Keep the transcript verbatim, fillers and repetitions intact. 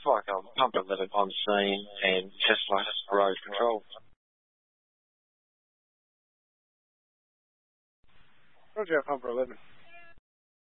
like I'm pump eleven on scene and Tesla road control. Roger, pumper eleven.